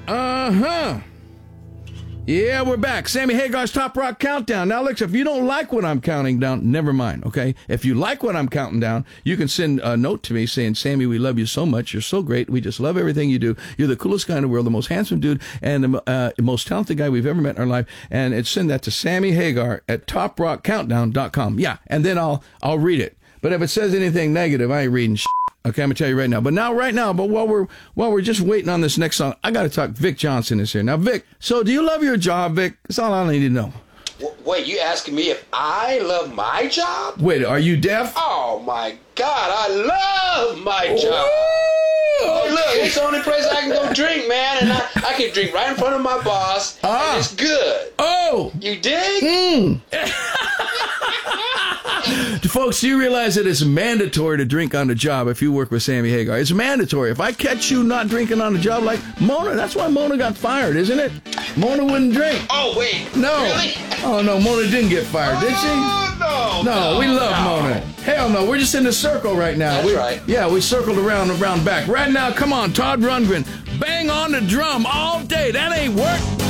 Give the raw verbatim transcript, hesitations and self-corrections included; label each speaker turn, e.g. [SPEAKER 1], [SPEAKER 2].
[SPEAKER 1] Uh-huh. Yeah, we're back. Sammy Hagar's Top Rock Countdown. Now, look, if you don't like what I'm counting down, never mind, okay? If you like what I'm counting down, you can send a note to me saying, Sammy, we love you so much. You're so great. We just love everything you do. You're the coolest guy in the world, the most handsome dude, and the uh, most talented guy we've ever met in our life. And it's send that to Sammy Hagar at top rock countdown dot com. Yeah, and then I'll I'll read it. But if it says anything negative, I ain't reading shit. Okay, I'm gonna tell you right now. But now, right now, but while we're while we're just waiting on this next song, I gotta talk. Vic Johnson is here now. Vic, so do you love your job, Vic? That's all I need to know.
[SPEAKER 2] Wait, you asking me if I love my job?
[SPEAKER 1] Wait, are you deaf?
[SPEAKER 2] Oh my God, I love my job. Hey, look, it's the only place I can go drink, man, and I, I can drink right in front of my boss, ah. and it's good.
[SPEAKER 1] Oh,
[SPEAKER 2] you dig?
[SPEAKER 1] Mm. Folks, do you realize that it's mandatory to drink on the job if you work with Sammy Hagar? It's mandatory. If I catch you not drinking on the job like Mona, that's why Mona got fired, isn't it? Mona wouldn't drink.
[SPEAKER 2] Oh, wait.
[SPEAKER 1] No.
[SPEAKER 2] Really?
[SPEAKER 1] Oh, no, Mona didn't get fired, did she?
[SPEAKER 2] Oh, no.
[SPEAKER 1] No,
[SPEAKER 2] no
[SPEAKER 1] we love
[SPEAKER 2] no.
[SPEAKER 1] Mona. Hell no, we're just in the circle right now.
[SPEAKER 2] That's
[SPEAKER 1] we,
[SPEAKER 2] right.
[SPEAKER 1] Yeah, we circled around and around back. Right now, come on, Todd Rundgren. Bang on the drum all day. That ain't work.